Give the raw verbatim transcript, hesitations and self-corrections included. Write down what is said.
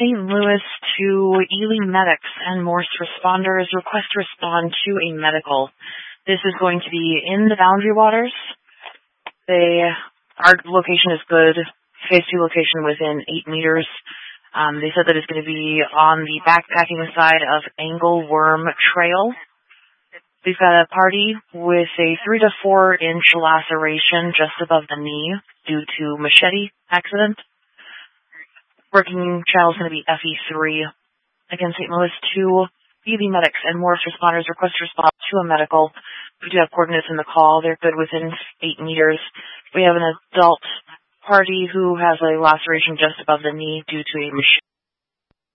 Saint Louis to Ely Medics and Morse responders. Request to respond to a medical. This is going to be in the Boundary Waters. They, our location is good. Phase two location within eight meters. Um, they said that it's going to be on the backpacking side of Angleworm Trail. We've got a party with a three to four inch laceration just above the knee due to machete accident. Working channel is going to be F E three. Again, Saint Louis two, Ely Medics and Morse responders. Request response to a medical. We do have coordinates in the call. They're good within eight meters. We have an adult party who has a laceration just above the knee due to a machete.